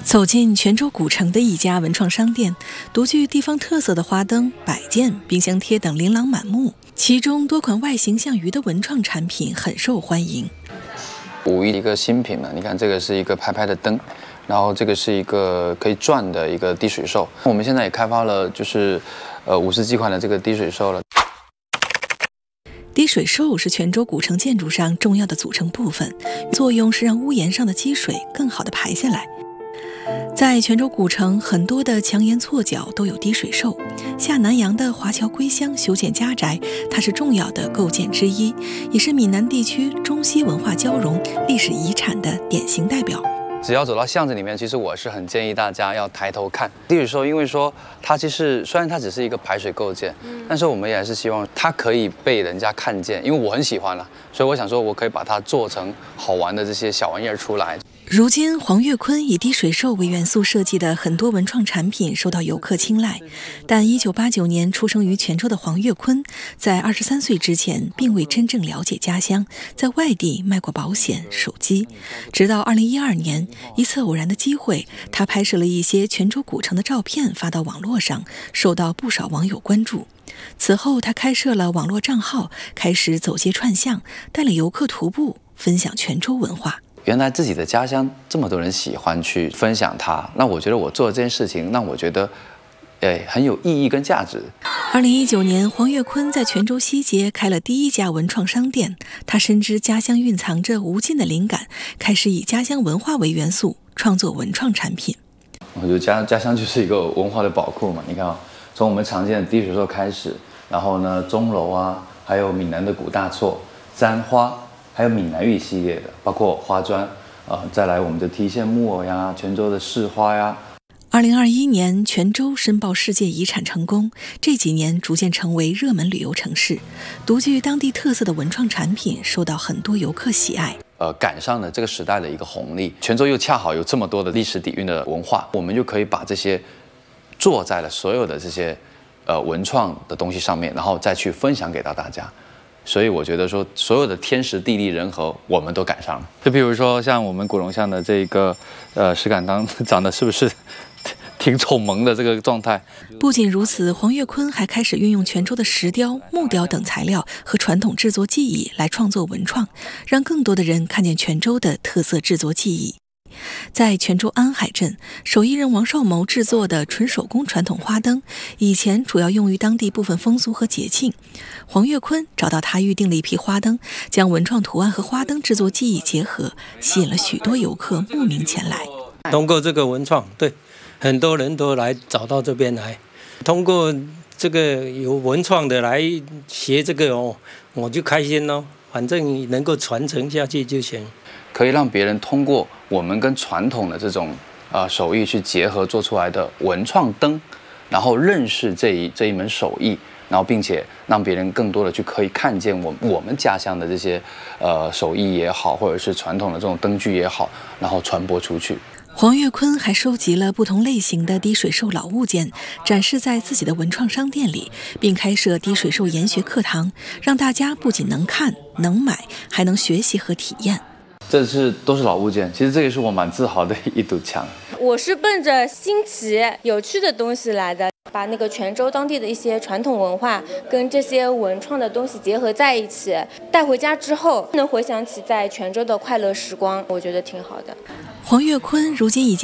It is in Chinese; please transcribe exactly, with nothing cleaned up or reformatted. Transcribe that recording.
走进泉州古城的一家文创商店，独具地方特色的花灯、摆件、冰箱贴等琳琅满目，其中多款外形像鱼的文创产品很受欢迎。 五一一个新品嘛，你看这个是一个拍拍的灯，然后这个是一个可以转的一个滴水兽。我们现在也开发了，就是呃五十几款的这个滴水兽了。 滴水兽是泉州古城建筑上重要的组成部分，作用是让屋檐上的积水更好地排下来。在泉州古城，很多的墙檐错角都有滴水兽。下南洋的华侨归乡修建家宅，它是重要的构件之一，也是闽南地区中西文化交融、历史遗产的典型代表。 只要走到巷子里面，其实我是很建议大家要抬头看滴水兽，因为说它其实虽然它只是一个排水构件，嗯、但是我们也是希望它可以被人家看见，因为我很喜欢了，所以我想说我可以把它做成好玩的这些小玩意儿出来。 如今，黄月坤以滴水兽为元素设计的很多文创产品受到游客青睐，但一九八九年出生于泉州的黄月坤，在二十三岁之前并未真正了解家乡，在外地卖过保险、手机。直到二零一二年，一次偶然的机会，他拍摄了一些泉州古城的照片发到网络上，受到不少网友关注。此后，他开设了网络账号，开始走街串巷，带领游客徒步，分享泉州文化。 原来自己的家乡这么多人喜欢去分享它，那我觉得我做这件事情让我觉得诶很有意义跟价值。 二零一九年，黄月坤在泉州西街开了第一家文创商店，他深知家乡蕴藏着无尽的灵感，开始以家乡文化为元素创作文创产品。 我觉得家家乡就是一个文化的宝库嘛，你看啊，从我们常见的滴水兽开始，然后呢钟楼啊，还有闽南的古大错、簪花，还有闽南语系列的，包括花砖，啊、呃，再来我们的提线木偶呀，泉州的市花呀。 二零二一年，泉州申报世界遗产成功，这几年逐渐成为热门旅游城市，独具当地特色的文创产品受到很多游客喜爱。 呃，赶上了这个时代的一个红利，泉州又恰好有这么多的历史底蕴的文化，我们就可以把这些做在了所有的这些呃文创的东西上面，然后再去分享给到大家。所以我觉得说，所有的天时地利人和，我们都赶上了。就比如说像我们古龙巷的这个呃石敢当，长得是不是挺丑萌的这个状态？ 不仅如此，黄月坤还开始运用泉州的石雕、木雕等材料和传统制作技艺来创作文创，让更多的人看见泉州的特色制作技艺。在泉州安海镇，手艺人王少谋制作的纯手工传统花灯，以前主要用于当地部分风俗和节庆。黄月坤找到他预定了一批花灯，将文创图案和花灯制作技艺结合，吸引了许多游客慕名前来。 通过这个文创，对很多人都来找到这边来，通过这个有文创的来学这个哦，我就开心咯，反正能够传承下去就行。 可以让别人通过我们跟传统的这种呃手艺去结合做出来的文创灯，然后认识这一这一门手艺，然后并且让别人更多的去可以看见我我们家乡的这些呃手艺也好，或者是传统的这种灯具也好，然后传播出去。 黄月坤还收集了不同类型的滴水兽老物件，展示在自己的文创商店里，并开设滴水兽研学课堂，让大家不仅能看能买，还能学习和体验。 这是都是老物件，其实这也是我蛮自豪的一堵墙。 我是奔着新奇有趣的东西来的，把那个泉州当地的一些传统文化跟这些文创的东西结合在一起，带回家之后能回想起在泉州的快乐时光，我觉得挺好的。 黄月坤如今已经